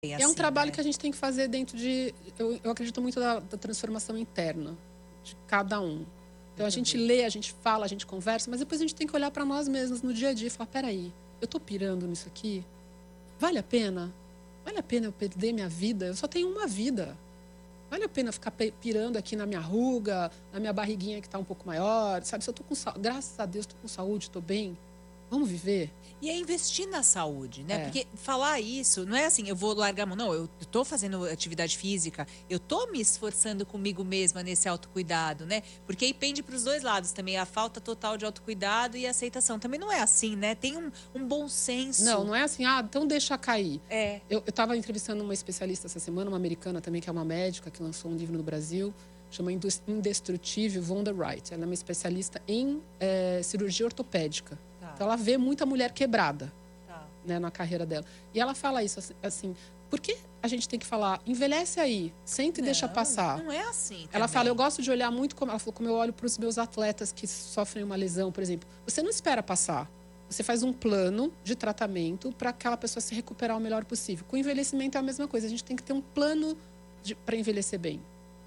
É assim, um trabalho, né? que a gente tem que fazer dentro de... Eu acredito muito da transformação interna de cada um. Então, a gente lê, a gente fala, a gente conversa, mas depois a gente tem que olhar para nós mesmos no dia a dia e falar, peraí, eu tô pirando nisso aqui? Vale a pena? Vale a pena eu perder minha vida? Eu só tenho uma vida. Vale a pena ficar pirando aqui na minha ruga, na minha barriguinha que tá um pouco maior? Sabe, se eu tô com saúde, graças a Deus, tô com saúde, tô bem. Vamos viver? E é investir na saúde, né? É. Porque falar isso não é assim, eu vou largar a mão. Não, eu tô fazendo atividade física, eu tô me esforçando comigo mesma nesse autocuidado, né? Porque aí pende para os dois lados também, a falta total de autocuidado e aceitação. Também não é assim, né? Tem um bom senso. Não é assim, então deixa cair. É. Eu tava entrevistando uma especialista essa semana, uma americana também, que é uma médica, que lançou um livro no Brasil, chama Indestrutível, Vonda Wright. Ela é uma especialista em cirurgia ortopédica. Tá. Então, ela vê muita mulher quebrada, Tá. né, na carreira dela. E ela fala isso, assim, por que a gente tem que falar, envelhece aí, senta e deixa passar? Não é assim. Ela também. fala, eu gosto de olhar muito, ela falou, como eu olho para os meus atletas que sofrem uma lesão, por exemplo. Você não espera passar. Você faz um plano de tratamento para aquela pessoa se recuperar o melhor possível. Com o envelhecimento é a mesma coisa. A gente tem que ter um plano para envelhecer bem.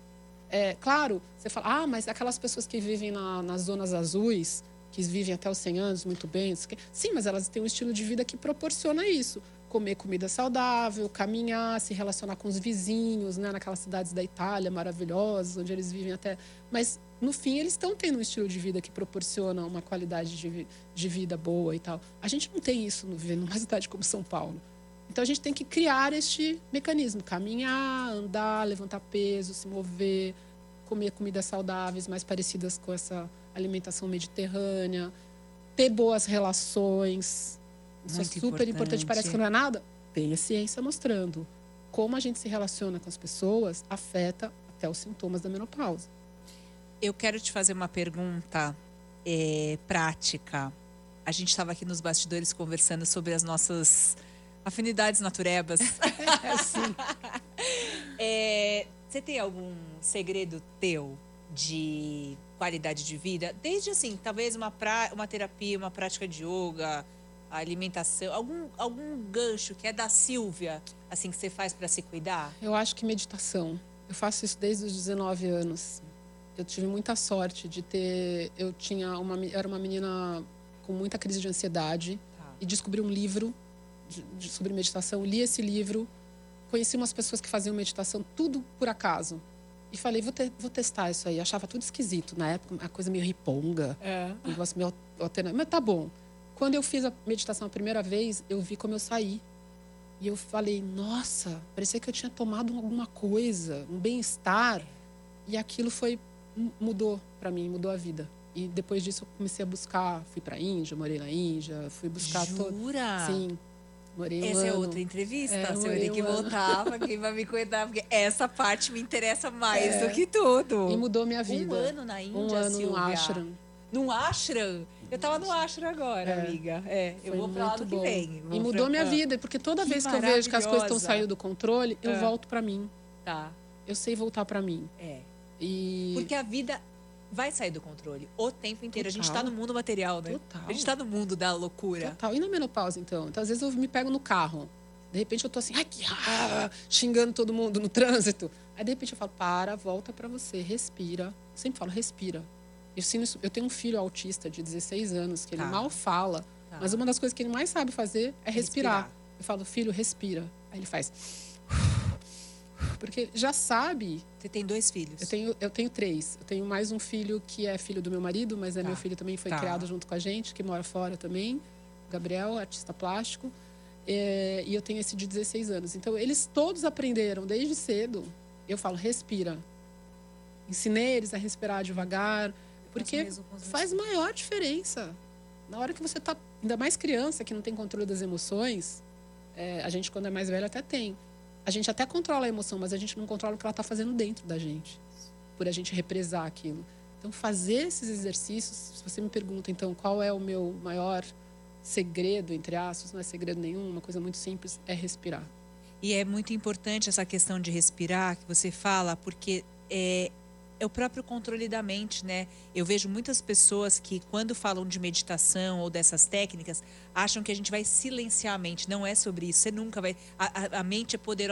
Claro, você fala, mas aquelas pessoas que vivem nas zonas azuis, que vivem até os 100 anos muito bem. Sim, mas elas têm um estilo de vida que proporciona isso. Comer comida saudável, caminhar, se relacionar com os vizinhos, né? Naquelas cidades da Itália maravilhosas, onde eles vivem até... Mas, no fim, eles estão tendo um estilo de vida que proporciona uma qualidade de vida boa e tal. A gente não tem isso vivendo numa cidade como São Paulo. Então, a gente tem que criar este mecanismo. Caminhar, andar, levantar peso, se mover, comer comidas saudáveis, mais parecidas com essa alimentação mediterrânea, ter boas relações. Isso é super importante. Parece que não é nada? Tem a ciência mostrando. Como a gente se relaciona com as pessoas afeta até os sintomas da menopausa. Eu quero te fazer uma pergunta prática. A gente estava aqui nos bastidores conversando sobre as nossas afinidades naturebas. Sim. Você tem algum segredo teu de qualidade de vida? Desde assim, talvez uma terapia, uma prática de yoga, a alimentação, algum gancho que é da Silvia, assim, que você faz para se cuidar? Eu acho que meditação. Eu faço isso desde os 19 anos. Eu tive muita sorte de ter... Eu era uma menina com muita crise de ansiedade e descobri um livro sobre meditação. Li esse livro, conheci umas pessoas que faziam meditação, tudo por acaso. E falei, vou testar isso aí. Achava tudo esquisito. Na época, a coisa meio riponga. Um negócio meio alternativo. Mas tá bom. Quando eu fiz a meditação a primeira vez, eu vi como eu saí. E eu falei, nossa, parecia que eu tinha tomado alguma coisa, um bem-estar. E aquilo mudou para mim, mudou a vida. E depois disso eu comecei a buscar, fui para a Índia, morei na Índia, fui buscar... Jura? Sim. Morei um Essa ano. é outra entrevista? Você vai ter que voltar para quem vai me cuidar, porque essa parte me interessa mais do que tudo. E mudou minha vida. Um ano na Índia, um ano Silvia. no ashram. Num ashram? Eu tava no ashram agora, amiga. Eu vou pra lá no que vem. E mudou minha vida, porque toda vez que eu vejo que as coisas estão saindo do controle, eu volto pra mim. Tá. Eu sei voltar pra mim. Porque a vida vai sair do controle o tempo inteiro. Total. A gente tá no mundo material, né? Total. A gente tá no mundo da loucura. Total. E na menopausa, então? Então, às vezes eu me pego no carro. De repente eu tô assim, xingando todo mundo no trânsito. Aí, de repente, eu falo, volta pra você, respira. Eu sempre falo, respira. Eu tenho um filho autista de 16 anos, que ele mal fala. Mas uma das coisas que ele mais sabe fazer é respirar. Eu falo, filho, respira. Aí ele faz... Porque já sabe... Você tem 2 filhos? Eu tenho 3. Eu tenho mais um filho que é filho do meu marido, mas meu filho também foi criado junto com a gente, que mora fora também. Gabriel, artista plástico. E eu tenho esse de 16 anos. Então, eles todos aprenderam desde cedo. Eu falo, respira. Ensinei eles a respirar devagar. Porque faz maior diferença. Na hora que você tá... Ainda mais criança, que não tem controle das emoções. A gente, quando é mais velho, até tem. A gente até controla a emoção, mas a gente não controla o que ela está fazendo dentro da gente. Por a gente represar aquilo. Então, fazer esses exercícios... Se você me pergunta, então, qual é o meu maior segredo, entre aspas, não é segredo nenhum, uma coisa muito simples, é respirar. E é muito importante essa questão de respirar, que você fala, porque é o próprio controle da mente, né? Eu vejo muitas pessoas que, quando falam de meditação ou dessas técnicas, acham que a gente vai silenciar a mente. Não é sobre isso. Você nunca vai. A mente é poderosa